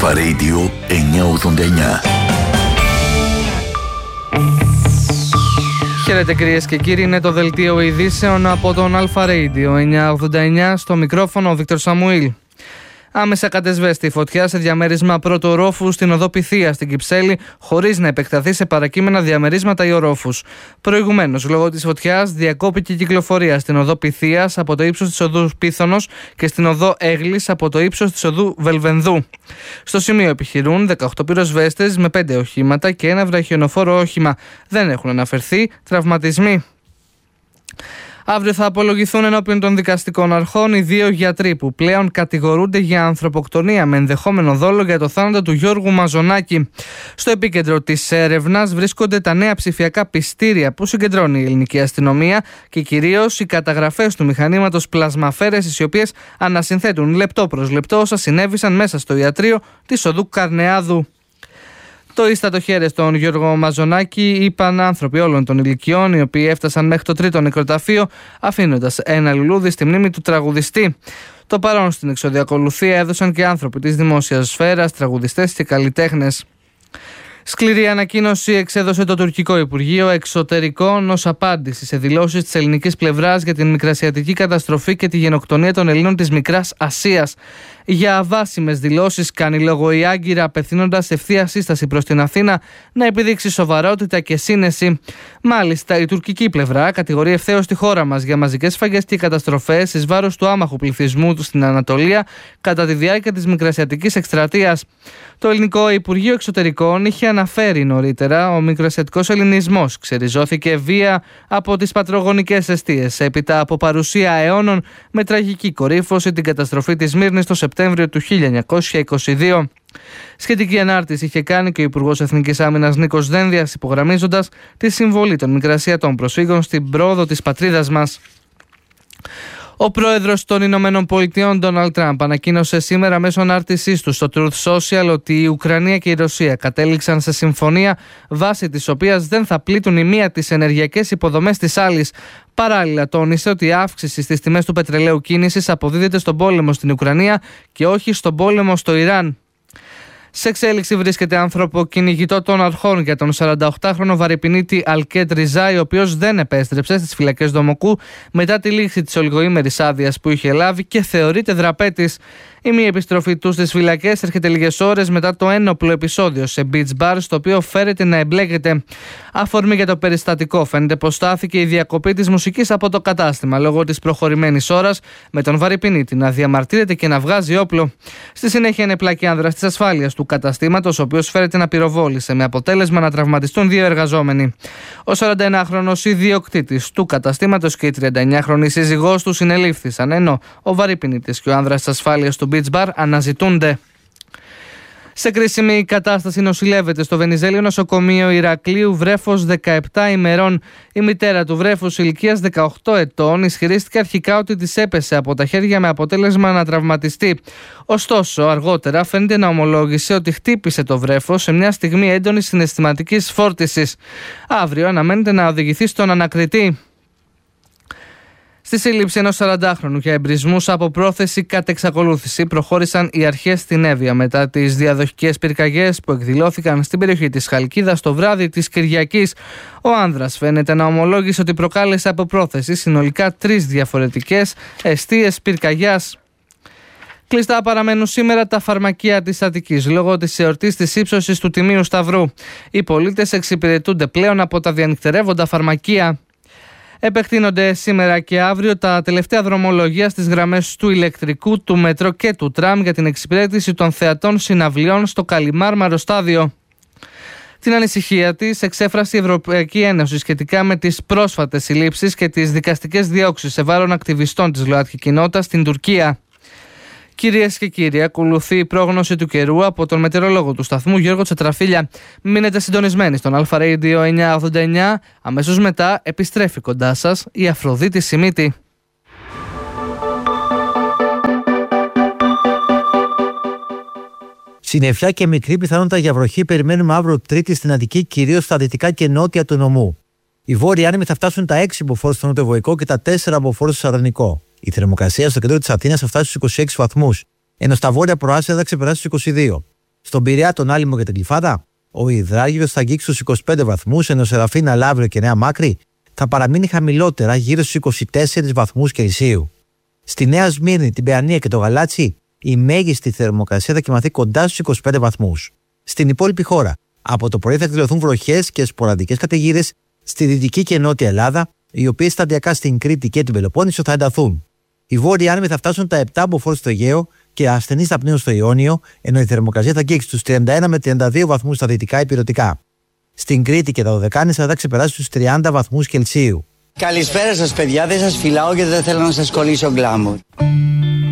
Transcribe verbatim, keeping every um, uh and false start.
Αλφα Radio εννιακόσια ογδόντα εννιά. Χαίρετε κυρίες και κύριοι, είναι το δελτίο ειδήσεων από τον Αλφα Radio εννιακόσια ογδόντα εννιά, στο μικρόφωνο ο Βίκτορ Σαμουήλ. Άμεσα κατεσβέστη η φωτιά σε διαμέρισμα πρωτορόφου στην οδό Πυθία στην Κυψέλη, χωρίς να επεκταθεί σε παρακείμενα διαμερίσματα ή ορόφους. Προηγουμένως, λόγω της φωτιάς, διακόπηκε η κυκλοφορία στην οδό Πυθίας από το ύψος της οδού Πίθωνος και στην οδό Έγλης από το ύψος της οδού Βελβενδού. Στο σημείο επιχειρούν δεκαοκτώ πυροσβέστες με πέντε οχήματα και ένα βραχιονοφόρο όχημα. Δεν έχουν αναφερθεί τραυματισμοί. Αύριο θα απολογηθούν ενώπιον των δικαστικών αρχών οι δύο γιατροί που πλέον κατηγορούνται για ανθρωποκτονία με ενδεχόμενο δόλο για το θάνατο του Γιώργου Μαζονάκη. Στο επίκεντρο της έρευνας βρίσκονται τα νέα ψηφιακά πιστήρια που συγκεντρώνει η ελληνική αστυνομία και κυρίως οι καταγραφές του μηχανήματος πλασμαφέρεσης, οι οποίες ανασυνθέτουν λεπτό προς λεπτό όσα συνέβησαν μέσα στο ιατρείο της οδού Καρνεάδου. Το ίστατο χέρι στον Γιώργο Μαζονάκη είπαν άνθρωποι όλων των ηλικιών, οι οποίοι έφτασαν μέχρι το τρίτο νεκροταφείο, αφήνοντας ένα λουλούδι στη μνήμη του τραγουδιστή. Το παρόν στην εξωδιακολουθία έδωσαν και άνθρωποι της δημόσιας σφαίρας, τραγουδιστές και καλλιτέχνες. Σκληρή ανακοίνωση εξέδωσε το τουρκικό Υπουργείο Εξωτερικών ως απάντηση σε δηλώσεις της ελληνικής πλευράς για την μικρασιατική καταστροφή και τη γενοκτονία των Ελλήνων της Μικράς Ασίας. Για αβάσιμες δηλώσεις κάνει λόγο η Άγκυρα, απευθύνοντας ευθεία σύσταση προς την Αθήνα να επιδείξει σοβαρότητα και σύνεση. Μάλιστα, η τουρκική πλευρά κατηγορεί ευθέως τη χώρα μας για μαζικές σφαγές και καταστροφές εις βάρος του άμαχου πληθυσμού του στην Ανατολία κατά τη διάρκεια της μικρασιατικής εκστρατείας. Το ελληνικό Υπουργείο Εξωτερικών είχε αναφέρει νωρίτερα ο μικρασιατικός ελληνισμός ξεριζώθηκε βία από τις πατρογονικές εστίες έπειτα από παρουσία αιώνων με τραγική κορύφωση την καταστροφή της Σμύρνης το Σεπτέμβριο του χίλια εννιακόσια είκοσι δύο. Σχετική ανάρτηση είχε κάνει και ο Υπουργός Εθνικής Άμυνας Νίκος Δένδιας, υπογραμμίζοντας τη συμβολή των μικρασιατών προσφύγων στην πρόοδο της πατρίδας μας. Ο πρόεδρος των Ηνωμένων Πολιτειών, Ντόναλντ Τραμπ, ανακοίνωσε σήμερα μέσω ανάρτησής του στο Truth Social ότι η Ουκρανία και η Ρωσία κατέληξαν σε συμφωνία βάσει της οποίας δεν θα πλήττουν η μία τις ενεργειακές υποδομές της άλλης. Παράλληλα, τόνισε ότι η αύξηση στις τιμές του πετρελαίου κίνησης αποδίδεται στον πόλεμο στην Ουκρανία και όχι στον πόλεμο στο Ιράν. Σε εξέλιξη βρίσκεται άνθρωπο κυνηγητό των αρχών για τον σαρανταοκτάχρονο βαρυπινίτη Αλκέτ Ριζάη, ο οποίος δεν επέστρεψε στις φυλακές Δομοκού μετά τη λήξη της ολιγοήμερης άδειας που είχε λάβει και θεωρείται δραπέτης. Η μη επιστροφή του στις φυλακές έρχεται λίγες ώρες μετά το ένοπλο επεισόδιο σε beach bar, στο οποίο φέρεται να εμπλέκεται. Αφορμή για το περιστατικό φαίνεται πως στάθηκε η διακοπή της μουσικής από το κατάστημα λόγω της προχωρημένης ώρας, με τον βαρυπινίτη να διαμαρτύρεται και να βγάζει όπλο. Στη συνέχεια είναι πλάκη άνδρας της ασφάλειας του καταστήματος, ο οποίος φέρεται να πυροβόλησε, με αποτέλεσμα να τραυματιστούν δύο εργαζόμενοι. Ο σαρανταενάχρονος ιδιοκτήτης του καταστήματος και η τριανταεννιάχρονη σύζυγός του συνελήφθησαν, ενώ ο βαρυπινίτης και ο άνδρας της ασφάλειας του beach bar αναζητούνται. Σε κρίσιμη κατάσταση νοσηλεύεται στο Βενιζέλιο νοσοκομείο Ηρακλείου βρέφος δεκαεπτά ημερών. Η μητέρα του βρέφους ηλικίας δεκαοκτώ ετών ισχυρίστηκε αρχικά ότι της έπεσε από τα χέρια με αποτέλεσμα να τραυματιστεί. Ωστόσο, αργότερα φαίνεται να ομολόγησε ότι χτύπησε το βρέφος σε μια στιγμή έντονης συναισθηματικής φόρτισης. Αύριο αναμένεται να οδηγηθεί στον ανακριτή. Στη σύλληψη ενός σαραντάχρονου για εμπρισμούς από πρόθεση κατ' εξακολούθηση προχώρησαν οι αρχές στην Εύβοια μετά τις διαδοχικές πυρκαγιές που εκδηλώθηκαν στην περιοχή της Χαλκίδας το βράδυ της Κυριακής. Ο άνδρας φαίνεται να ομολόγησε ότι προκάλεσε από πρόθεση συνολικά τρεις διαφορετικές εστίες πυρκαγιάς. Κλειστά παραμένουν σήμερα τα φαρμακεία της Αττικής λόγω της εορτής της ύψωσης του Τιμίου Σταυρού. Οι πολίτες εξυπηρετούνται πλέον από τα διανυκτερεύοντα φαρμακεία. Επεκτείνονται σήμερα και αύριο τα τελευταία δρομολογία στις γραμμές του ηλεκτρικού, του μετρό και του τραμ για την εξυπηρέτηση των θεατών συναυλιών στο Καλιμάρμαρο στάδιο. Την ανησυχία της εξέφρασε η Ευρωπαϊκή Ένωση σχετικά με τις πρόσφατες συλλήψεις και τις δικαστικές διώξεις σε βάρος ακτιβιστών της ΛΟΑΤΚΙ κοινότητας στην Τουρκία. Κυρίες και κύριοι, ακολουθεί η πρόγνωση του καιρού από τον μετεωρολόγο του σταθμού Γιώργο Τσετραφίλια. Μείνετε συντονισμένοι στον Αλφα Radio εννιακόσια ογδόντα εννιά. Αμέσως μετά επιστρέφει κοντά σας η Αφροδίτη Σιμίτη. Συννεφιά και μικρή πιθανότητα για βροχή περιμένουμε αύριο Τρίτη στην Αττική, κυρίως στα δυτικά και νότια του νομού. Οι βόρειοι άνεμοι θα φτάσουν τα έξι μποφόρ στο νοτιοβοϊκό και τα τέσσερα μποφόρ στο Σαρδενικό. Η θερμοκρασία στο κέντρο της Αθήνας θα φτάσει στους είκοσι έξι βαθμούς, ενώ στα βόρεια προάστια θα ξεπεράσει στους είκοσι δύο. Στον Πειραιά, τον Άλυμο και την Κυφάδα, ο υδράργυρος θα αγγίξει τους είκοσι πέντε βαθμούς, ενώ Σεραφίνα, Λαύριο και Νέα Μάκρη θα παραμείνει χαμηλότερα, γύρω στους είκοσι τέσσερις βαθμούς Κελσίου. Στη Νέα Σμύρνη, την Παιανία και το Γαλάτσι, η μέγιστη θερμοκρασία θα κοιμαθεί κοντά στους είκοσι πέντε βαθμούς. Στην υπόλοιπη χώρα, από το πρωί θα εκδηλωθούν βροχές και σποραδικές καταιγίδες στη δυτική και νότια Ελλάδα, οι οποίες σταδιακά στην Κρήτη και την Πελοπόννησο θα ενταθούν. Οι βόρειοι άνεμοι θα φτάσουν τα επτά μποφόρ στο Αιγαίο και ασθενείς θα πνέουν στο Ιόνιο, ενώ η θερμοκρασία θα αγγίξει τους τριάντα ένα με τριάντα δύο βαθμούς στα δυτικά ηπειρωτικά. Στην Κρήτη και τα Δωδεκάνησα θα ξεπεράσει τους τριάντα βαθμούς Κελσίου. Καλησπέρα σας παιδιά, δεν σας φυλάω γιατί δεν θέλω να σας κολλήσω γκλάμουρ.